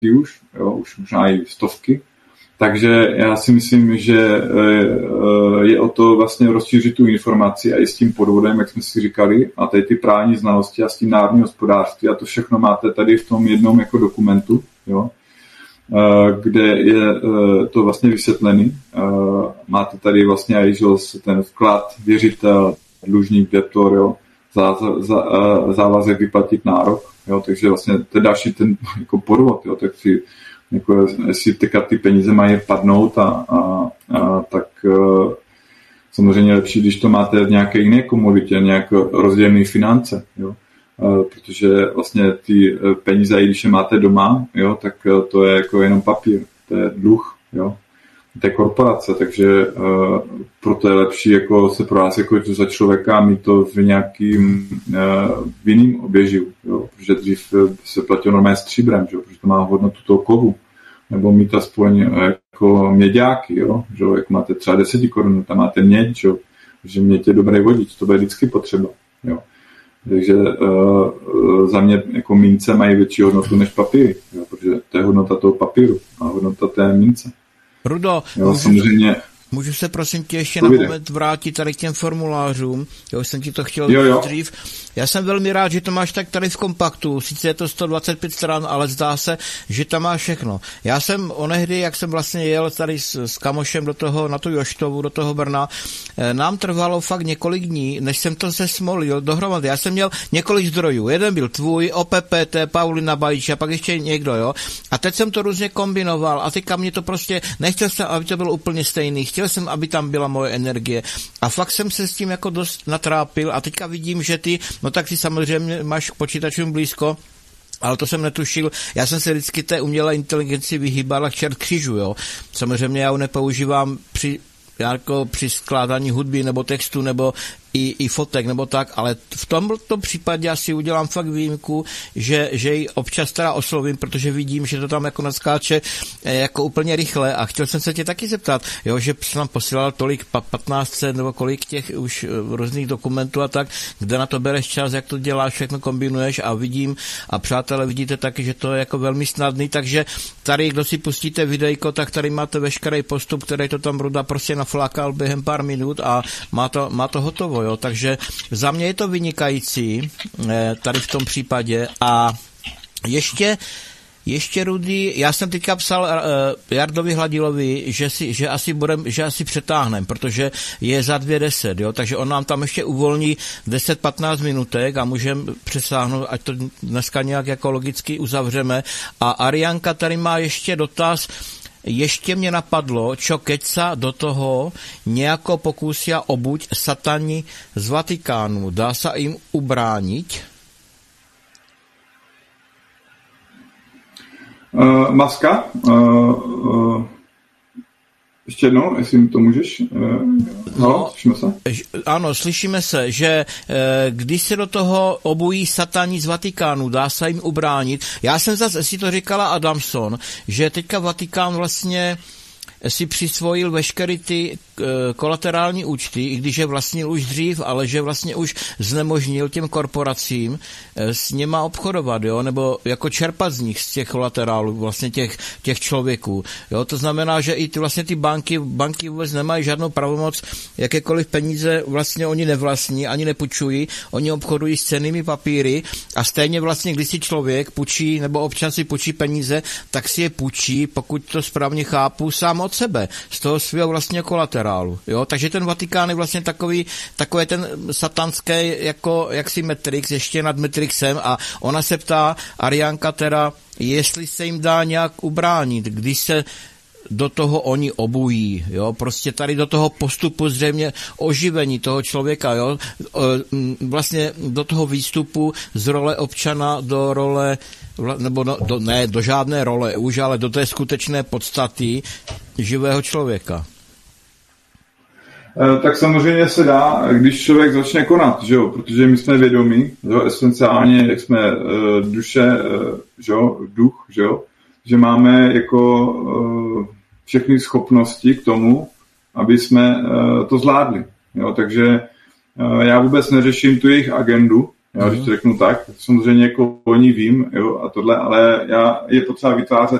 už, jo, už možná i stovky. Takže já si myslím, že je o to vlastně rozšířit tu informaci a i s tím podvodem, jak jsme si říkali, a tady ty právní znalosti a s tím národní hospodářství a to všechno máte tady v tom jednom jako dokumentu, jo, kde je to vlastně vysvětlený. Máte tady vlastně i ten vklad, věřitel, dlužník, debtor, jo, závazek vyplatit nárok, jo, takže vlastně to je další ten jako podvod, jo, tak si jako, jestli ty peníze mají padnout tak samozřejmě lepší, když to máte v nějaké jiné komoditě, nějak rozdělené finance, jo? Protože vlastně ty peníze, i když je máte doma, jo, tak to je jako jenom papír, to je dluh, jo, to je korporace, takže proto je lepší jako se pro vás jako za člověka a mít to v nějakým v jiným oběživu, jo, protože dřív se platilo normálně stříbrem, jo, protože to má hodnotu toho kovu, nebo mít aspoň jako měďáky, jo, že jak máte třeba 10 korun, tam máte měď, jo, že měď je dobrý vodič, to bude vždycky potřeba, jo. Takže za mě jako mince mají větší hodnotu než papíry, jo, protože to je hodnota toho papíru a hodnota té mince. Rudo, jo, samozřejmě. Můžu se prosím tě ještě na moment vrátit tady k těm formulářům, jo, jsem ti to chtěl dřív. Já jsem velmi rád, že to máš tak tady v kompaktu, sice je to 125 stran, ale zdá se, že tam máš všechno. Já jsem onehdy, jak jsem vlastně jel tady s kamošem do toho, na tu Joštovu, do toho Brna, nám trvalo fakt několik dní, než jsem to zesmolil dohromady. Já jsem měl několik zdrojů, jeden byl tvůj, OPPT, Paulina Bajič a pak ještě někdo, jo. A teď jsem to různě kombinoval a teďka mě to prostě, nechtěl jsem, aby to bylo úplně stejný, chtěl jsem, aby tam byla moje energie. A fakt jsem se s tím jako dost natrápil a teďka vidím, že ty, no tak ty samozřejmě máš k počítačům blízko, ale to jsem netušil. Já jsem se vždycky té umělé inteligenci vyhýbal k čert křížu, jo. Samozřejmě já ho nepoužívám při skládání hudby nebo textu nebo i fotek nebo tak, ale v tomto případě asi udělám fakt výjimku, že ji občas teda oslovím, protože vidím, že to tam jako naskáče jako úplně rychle a chtěl jsem se tě taky zeptat, jo, že jsem nám posílal tolik 15 nebo kolik těch už různých dokumentů a tak, kde na to bereš čas, jak to děláš, všechno kombinuješ a vidím a přátelé vidíte taky, že to je jako velmi snadný, takže tady, kdo si pustíte videjko, tak tady máte veškerý postup, který to tam Ruda prostě naflákal během pár minut a má to hotovo. Jo, takže za mě je to vynikající tady v tom případě a ještě Rudy, já jsem teďka psal Jardovi Hladilovi, že asi přetáhnem, protože je za 2:10, jo, takže on nám tam ještě uvolní 10-15 minutek a můžeme přesáhnout, ať to dneska nějak jako logicky uzavřeme. A Arianka tady má ještě dotaz. Ještě mě napadlo, čo keď sa do toho nejako pokúsia obuť satani z Vatikánu. Dá sa im ubrániť? Maska? Ještě jednou, jestli to můžeš. Slyšíme se? Ano, slyšíme se, že když se do toho obují satani z Vatikánu, dá se jim ubránit. Já jsem zase si to říkala Adamson, že teďka Vatikán vlastně si přisvojil veškeré ty kolaterální účty, i když je vlastnil už dřív, ale že vlastně už znemožnil těm korporacím s něma obchodovat, jo, nebo jako čerpat z nich, z těch kolaterálů, vlastně těch člověků, jo, to znamená, že i ty banky vůbec nemají žádnou pravomoc, jakékoliv peníze vlastně oni nevlastní, ani nepůjčují, oni obchodují s cennými papíry a stejně vlastně, když si člověk půjčí, nebo občan si půjčí peníze, tak si je půjčí, pokud to správně chápu, sám od sebe, z toho svého vlastního kolaterálu. Jo? Takže ten Vatikán je vlastně takový ten satanský jako jaksi Matrix, ještě nad Matrixem a ona se ptá, Arianka teda, jestli se jim dá nějak ubránit, když se do toho oni obují, jo, prostě tady do toho postupu zřejmě oživení toho člověka, jo, vlastně do toho výstupu z role občana do role, nebo ne do žádné role už, ale do té skutečné podstaty živého člověka. Tak samozřejmě se dá, když člověk začne konat, že jo, protože my jsme vědomí, že jo, esenciálně, jak jsme duše, že jo, duch, že jo, že máme jako všechny schopnosti k tomu, aby jsme to zvládli. Jo? Takže já vůbec neřeším tu jejich agendu, Jo, když to řeknu tak samozřejmě jako o ní vím, jo, a tohle, ale je potřeba vytvářet